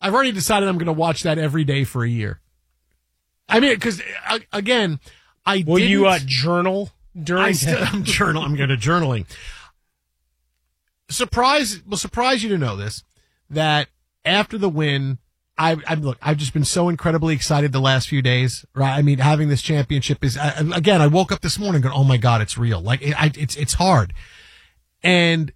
I've already decided I'm going to watch that every day for a year. I mean, because again, Will you journal during? I'm going to journaling. Will surprise you to know this, that after the win, I've just been so incredibly excited the last few days, right? I mean, having this championship is, again, I woke up this morning going, oh my God, it's real. Like, it's hard. And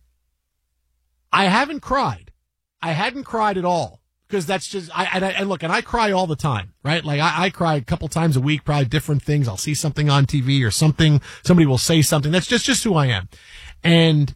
I haven't cried. I hadn't cried at all. Because that's just, and I cry all the time, right? Like, I cry a couple times a week, probably different things. I'll see something on TV or something, somebody will say something. That's just who I am. And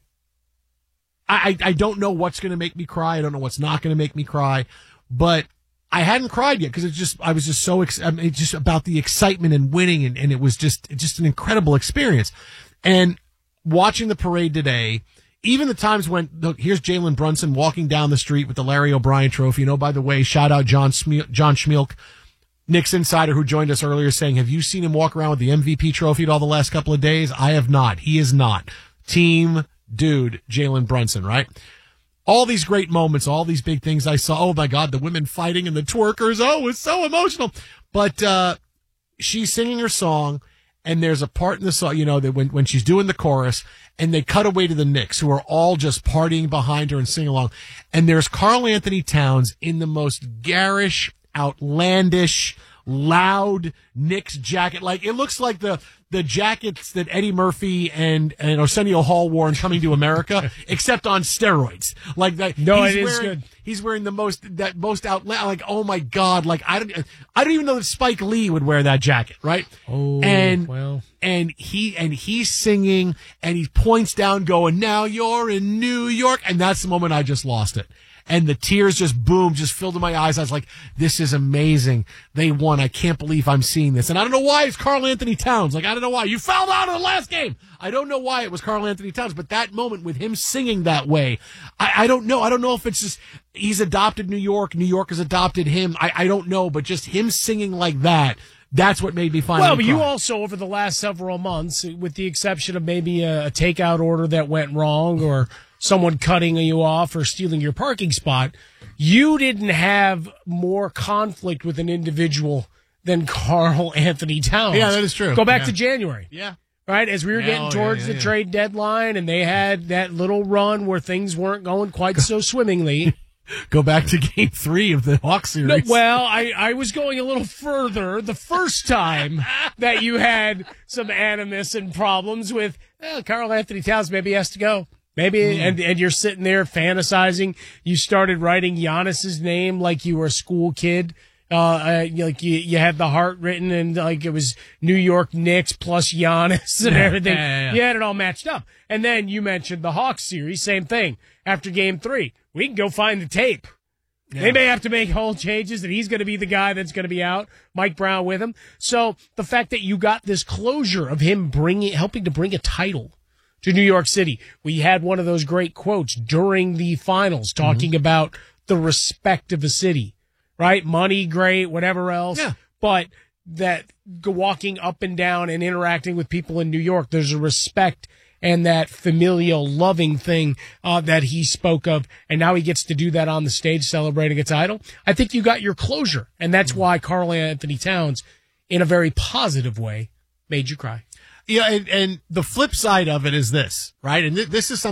I don't know what's going to make me cry. I don't know what's not going to make me cry, but I hadn't cried yet because I was just so, just about the excitement and winning. And it was just an incredible experience. And watching the parade today, even the times when, here's Jalen Brunson walking down the street with the Larry O'Brien trophy. By the way, shout out John Schmeelk, Knicks insider, who joined us earlier, saying, have you seen him walk around with the MVP trophy all the last couple of days? I have not. He is not. Team dude, Jalen Brunson, right? All these great moments, all these big things I saw. Oh my God, the women fighting and the twerkers. Oh, it was so emotional. But she's singing her song, and there's a part in the song, that when she's doing the chorus, and they cut away to the Knicks, who are all just partying behind her and singing along. And there's Karl Anthony Towns in the most garish, outlandish, loud Knicks jacket. Like, it looks like the jackets that Eddie Murphy and Arsenio Hall wore in Coming to America, except on steroids. Like that. No, it is good. He's wearing the most outlandish. Like, oh my God! Like, I don't even know that Spike Lee would wear that jacket, right? Oh, and he's singing, and he points down, going, "Now you're in New York," and that's the moment I just lost it. And the tears just filled in my eyes. I was like, this is amazing. They won. I can't believe I'm seeing this. And I don't know why it's Karl Anthony Towns. Like, I don't know why. You fouled out in the last game. I don't know why it was Karl Anthony Towns, but that moment with him singing that way, I don't know. I don't know if it's just he's adopted New York. New York has adopted him. I don't know, but just him singing like that, that's what made me finally Well, but cry. you also, over the last several months, with the exception of maybe a takeout order that went wrong or someone cutting you off or stealing your parking spot, you didn't have more conflict with an individual than Karl Anthony Towns. Yeah, that is true. Go back to January. Yeah. Right? As we were getting towards the trade deadline, and they had that little run where things weren't going quite so swimmingly. Go back to Game 3 of the Hawks series. No, well, I was going a little further the first time that you had some animus and problems with Karl Anthony Towns. Maybe he has to go. Maybe, and you're sitting there fantasizing. You started writing Giannis's name like you were a school kid. Like you had the heart written, and like it was New York Knicks plus Giannis and everything. Yeah. You had it all matched up. And then you mentioned the Hawks series, same thing. After Game 3, we can go find the tape. Yeah. They may have to make whole changes, and he's going to be the guy that's going to be out. Mike Brown with him. So the fact that you got this closure of him helping to bring a title to New York City. We had one of those great quotes during the finals talking about the respect of the city, right? Money, great, whatever else. Yeah. But that walking up and down and interacting with people in New York, there's a respect and that familial loving thing that he spoke of. And now he gets to do that on the stage celebrating a title. I think you got your closure. And that's why Karl Anthony Towns, in a very positive way, made you cry. Yeah, and the flip side of it is this, right? And this is something